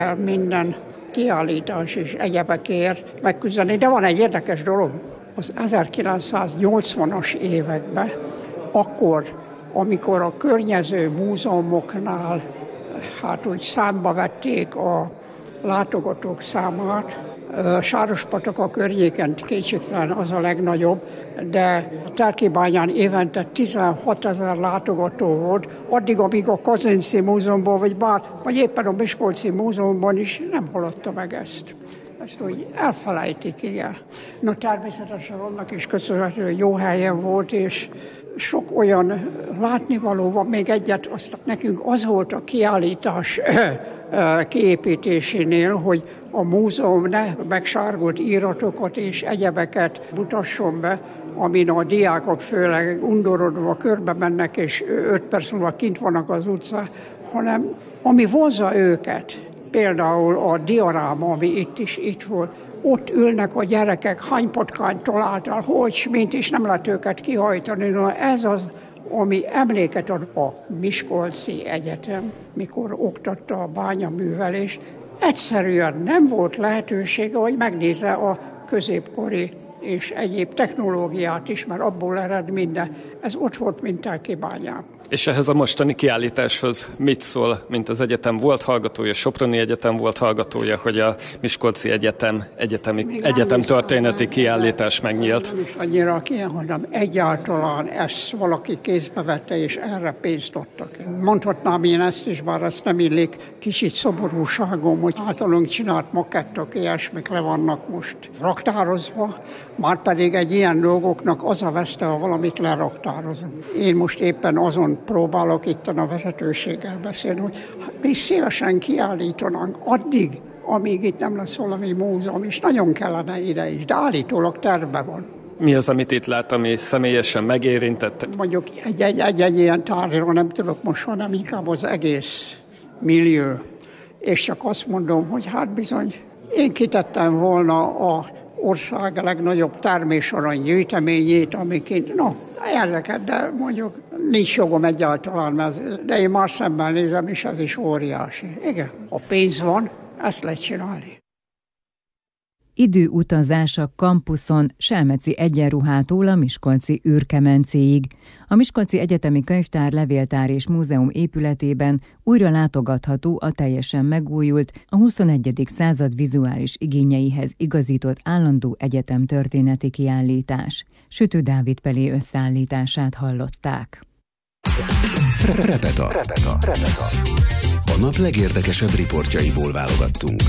Minden kiállítás és egyebekért megküzdeni, de van egy érdekes dolog. Az 1980-as években, akkor, amikor a környező múzeumoknál úgy számba vették a látogatók számát, Sárospatak a környéken kétségtelen az a legnagyobb, de Telkibányán évente 16 000 látogató volt, addig, amíg a Kazinczy Múzeumban, vagy éppen a Miskolci Múzeumban is nem hallotta meg ezt. Ezt úgy elfelejtik, igen. Na természetesen annak is köszönhető, hogy jó helyen volt, és sok olyan látnivaló van, még egyet, azt nekünk az volt a kiállítás kiépítésénél, hogy a múzeum ne megsárgult íratokat és egyebeket mutasson be, amin a diákok főleg undorodva körbe mennek, és 5 perc múlva kint vannak az utcán, hanem ami vonza őket, például a dioráma, ami itt volt, ott ülnek a gyerekek, hány patkányt találtál, hogy, mint is nem lehet őket kihajtani. Na, ez az, ami emléket ad a Miskolci Egyetem, mikor oktatta a bányaművelést, egyszerűen nem volt lehetősége, hogy megnézze a középkori és egyéb technológiát is, mert abból ered minden. Ez ott volt, mint Telkibányán. És ehhez a mostani kiállításhoz mit szól, mint az egyetem volt hallgatója, Soproni Egyetem volt hallgatója, hogy a Miskolci Egyetem történeti kiállítás megnyílt? Nem is annyira hanem egyáltalán ezt valaki kézbe vette, és erre pénzt adtak. Mondhatnám én ezt is, bár ezt nem illik, kicsit szoborúságom, hogy általunk csinált makettok, ilyesmik le vannak most raktározva, már pedig egy ilyen dolgoknak az a veszte, ha valamit leraktározunk. Én most éppen azon próbálok itt a vezetőséggel beszélni, hogy mi szívesen kiállítanánk addig, amíg itt nem lesz valami múzeum, és nagyon kellene ide is, de állítólag terve van. Mi az, amit itt lát, ami személyesen megérintette? Mondjuk egy ilyen tárgyról nem tudok most, hanem inkább az egész millió. És csak azt mondom, hogy hát bizony, én kitettem volna a ország legnagyobb termésarany gyűjteményét, amiket, ezeket, de mondjuk nincs jogom egyáltalán, de én más szemmel nézem, és ez is óriási. Igen, ha pénz van, ezt lehet csinálni. Időutazás a kampuszon Selmeci egyenruhától a Miskolci űrkemencéig. A Miskolci Egyetemi Könyvtár, Levéltár és Múzeum épületében újra látogatható a teljesen megújult, a 21. század vizuális igényeihez igazított állandó egyetemtörténeti kiállítás. Sütő Dávid Pelé összeállítását hallották. Repeta. A nap legérdekesebb riportjaiból válogattunk.